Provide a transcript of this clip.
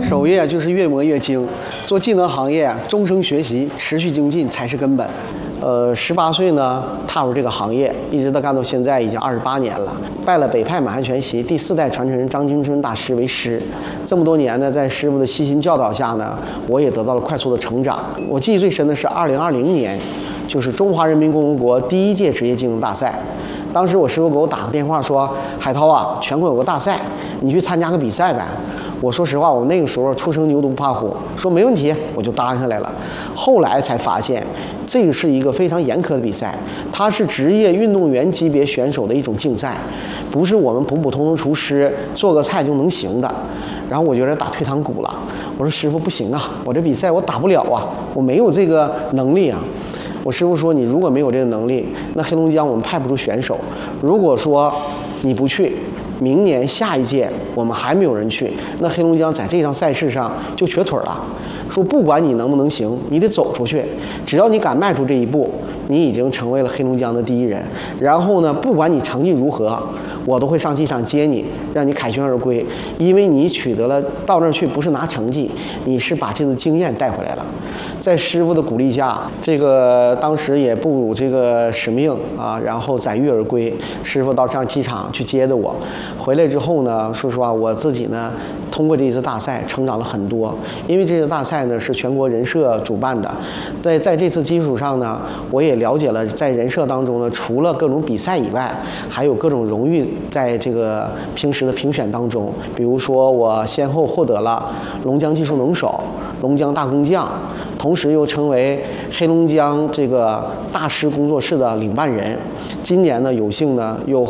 守业就是越磨越精，做技能行业，终生学习，持续精进才是根本。18岁呢，踏入这个行业，一直到干到现在，已经28年了。拜了北派满汉全席第4代传承人张金春大师为师。这么多年呢，在师傅的悉心教导下呢，我也得到了快速的成长。我记忆最深的是2020年，就是中华人民共和国第1届职业技能大赛。当时我师傅给我打个电话说：“海涛啊，全国有个大赛，你去参加个比赛呗。”我说实话，我那个时候初生牛犊不怕虎，说没问题，我就答应下来了。后来才发现，这个是一个非常严苛的比赛，它是职业运动员级别选手的一种竞赛，不是我们普普通通厨师做个菜就能行的。然后我就有点打退堂鼓了，我说师傅不行啊，我这比赛我打不了啊，我没有这个能力啊。我师傅说，你如果没有这个能力，那黑龙江我们派不出选手。如果说你不去，明年下一届我们还没有人去，那黑龙江在这项赛事上就瘸腿了。说不管你能不能行，你得走出去，只要你敢迈出这一步，你已经成为了黑龙江的第1人。然后呢，不管你成绩如何，我都会上机场接你，让你凯旋而归。因为你取得了到那儿去，不是拿成绩，你是把这次经验带回来了。在师傅的鼓励下，这个当时也不辱这个使命啊，然后载誉而归。师傅到上机场去接的我，回来之后呢，说实话，我自己呢，通过这一次大赛成长了很多。因为这次大赛呢是全国人社主办的，在这次基础上呢，我也了解了在人社当中呢，除了各种比赛以外，还有各种荣誉在这个平时的评选当中。比如说，我先后获得了龙江技术能手、龙江大工匠，同时又成为黑龙江这个大师工作室的领办人。今年呢，有幸呢又